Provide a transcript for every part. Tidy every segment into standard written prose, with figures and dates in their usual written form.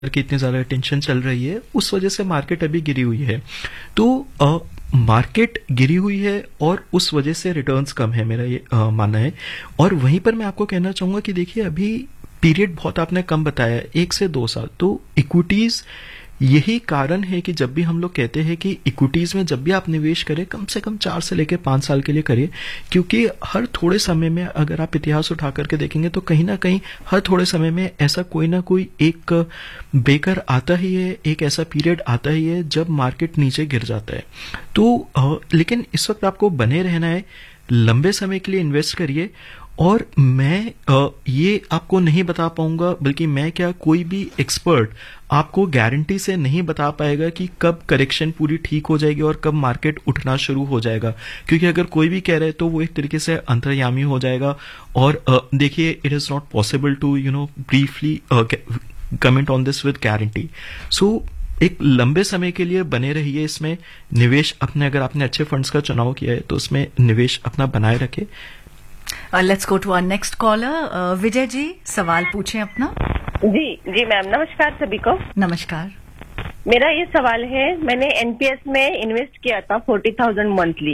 की इतनी ज़्यादा टेंशन चल रही है, उस वजह से मार्केट अभी गिरी हुई है। तो मार्केट गिरी हुई है और उस वजह से रिटर्न्स कम है, मेरा ये मानना है। और वहीं पर मैं आपको कहना चाहूँगा कि देखिए अभी पीरियड बहुत आपने कम बताया है, 1 से 2 साल। तो इक्विटीज़, यही कारण है कि जब भी हम लोग कहते हैं कि इक्विटीज में जब भी आप निवेश करें कम से कम 4 से लेकर 5 साल के लिए करिए, क्योंकि हर थोड़े समय में अगर आप इतिहास उठा करके देखेंगे तो कहीं ना कहीं हर थोड़े समय में ऐसा कोई ना कोई एक बेकर आता ही है, एक ऐसा पीरियड आता ही है जब मार्केट नीचे गिर जाता है। तो लेकिन इस वक्त आपको बने रहना है, लंबे समय के लिए इन्वेस्ट करिए। और मैं ये आपको नहीं बता पाऊंगा, बल्कि मैं क्या, कोई भी एक्सपर्ट आपको गारंटी से नहीं बता पाएगा कि कब करेक्शन पूरी ठीक हो जाएगी और कब मार्केट उठना शुरू हो जाएगा, क्योंकि अगर कोई भी कह रहा है तो वो एक तरीके से अंतर्यामी हो जाएगा। और देखिए, it is not possible to briefly comment on this with guarantee. सो एक लंबे समय के लिए बने रहिए इसमें निवेश अपने, अगर आपने अच्छे फंड्स का चुनाव किया है तो उसमें निवेश अपना बनाए रखे। Let's go to our next collar. Vijay ji, सवाल पूछें अपना। जी जी मैम, नमस्कार सभी को। नमस्कार। मेरा ये सवाल है, मैंने एनपीएस में इन्वेस्ट किया था 40,000 मंथली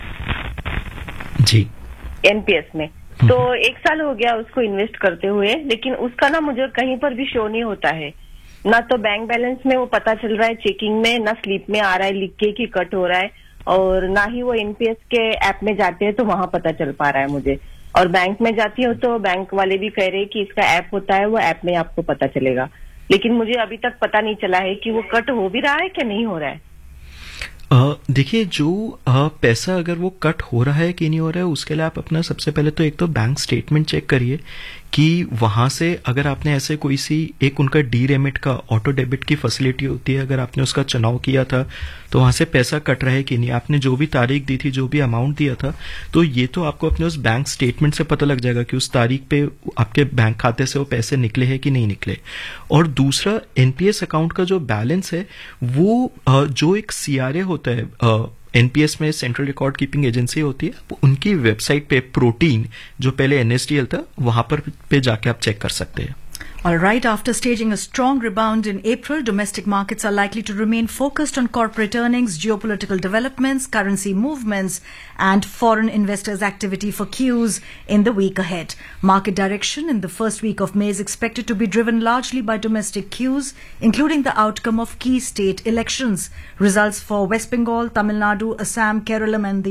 जी एनपीएस में। तो 1 साल हो गया उसको इन्वेस्ट करते हुए, लेकिन उसका ना मुझे कहीं पर भी शो नहीं होता है। ना तो बैंक बैलेंस में वो पता चल रहा है चेकिंग में, ना स्लिप में आ रहा है लिख के कि कट हो रहा है, और ना ही वो एनपीएस के ऐप में जाते हैं तो वहां पता चल पा रहा है मुझे। और बैंक में जाती हूँ तो बैंक वाले भी कह रहे हैं कि इसका ऐप होता है, वो ऐप में आपको पता चलेगा, लेकिन मुझे अभी तक पता नहीं चला है कि वो कट हो भी रहा है कि नहीं हो रहा है। देखिए, जो पैसा अगर वो कट हो रहा है कि नहीं हो रहा है, उसके लिए आप अपना सबसे पहले तो एक तो बैंक स्टेटमेंट चेक करिए कि वहां से अगर आपने ऐसे कोई सी एक उनका डी रेमिट का ऑटो डेबिट की फैसिलिटी होती है, अगर आपने उसका चुनाव किया था तो वहां से पैसा कट रहा है कि नहीं, आपने जो भी तारीख दी थी, जो भी अमाउंट दिया था, तो ये तो आपको अपने उस बैंक स्टेटमेंट से पता लग जाएगा कि उस तारीख पे आपके बैंक खाते से वो पैसे निकले हैं कि नहीं निकले। और दूसरा, एनपीएस अकाउंट का जो बैलेंस है वो जो एक सीआरए होता है एनपीएस में, सेंट्रल रिकॉर्ड कीपिंग एजेंसी होती है, उनकी वेबसाइट पे प्रोटीन, जो पहले एनएसडीएल था, वहां पर पे जाके आप चेक कर सकते हैं। All right, after staging a strong rebound in April, domestic markets are likely to remain focused on corporate earnings, geopolitical developments, currency movements, and foreign investors' activity for cues in the week ahead. Market direction in the first week of May is expected to be driven largely by domestic cues, including the outcome of key state elections. Results for West Bengal, Tamil Nadu, Assam, Kerala, and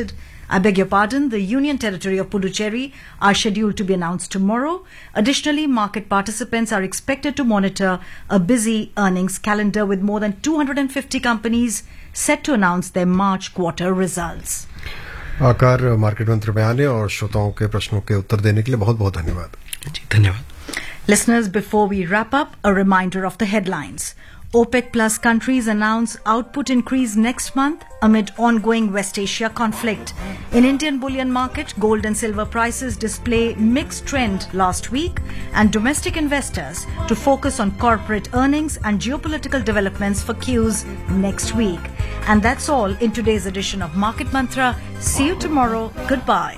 the Union Territory of Puducherry are scheduled to be announced tomorrow. Additionally, market participants are expected to monitor a busy earnings calendar with more than 250 companies set to announce their March quarter results. आकार market मंत्र बयाने और श्रोताओं के प्रश्नों के उत्तर देने के लिए बहुत बहुत धन्यवाद। जी, धन्यवाद। Listeners, before we wrap up, a reminder of the headlines. OPEC Plus countries announce output increase next month amid ongoing West Asia conflict. In Indian bullion market, gold and silver prices display mixed trend last week, and domestic investors to focus on corporate earnings and geopolitical developments for cues next week. And that's all in today's edition of Market Mantra. See you tomorrow. Goodbye.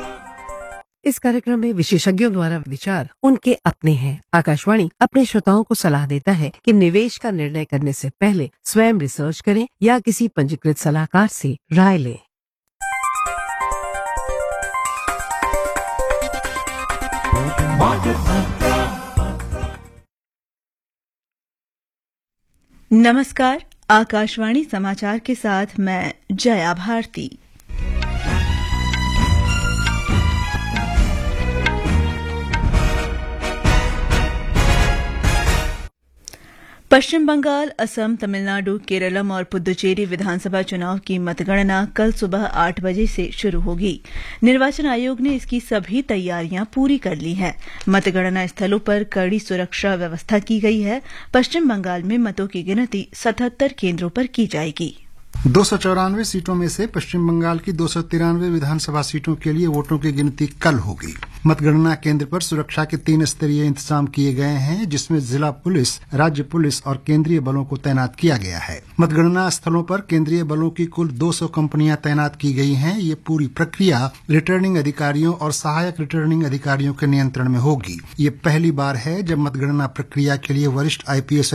इस कार्यक्रम में विशेषज्ञों द्वारा विचार उनके अपने हैं। आकाशवाणी अपने श्रोताओं को सलाह देता है कि निवेश का निर्णय करने से पहले स्वयं रिसर्च करें या किसी पंजीकृत सलाहकार से राय लें। नमस्कार, आकाशवाणी समाचार के साथ मैं जया भारती। पश्चिम बंगाल, असम, तमिलनाडु, केरलम और पुदुचेरी विधानसभा चुनाव की मतगणना कल सुबह 8 बजे से शुरू होगी। निर्वाचन आयोग ने इसकी सभी तैयारियां पूरी कर ली हैं। मतगणना स्थलों पर कड़ी सुरक्षा व्यवस्था की गई है। पश्चिम बंगाल में मतों की गिनती 77 केंद्रों पर की जाएगी। 294 सीटों में से पश्चिम बंगाल की 293 विधानसभा सीटों के लिए वोटों की गिनती कल होगी। मतगणना केंद्र पर सुरक्षा के 3 स्तरीय इंतजाम किए गए हैं, जिसमें जिला पुलिस, राज्य पुलिस और केंद्रीय बलों को तैनात किया गया है। मतगणना स्थलों पर केंद्रीय बलों की कुल 200 कंपनियां तैनात की गई हैं। ये पूरी प्रक्रिया रिटर्निंग अधिकारियों और सहायक रिटर्निंग अधिकारियों के नियंत्रण में होगी। ये पहली बार है जब मतगणना प्रक्रिया के लिए वरिष्ठ IPS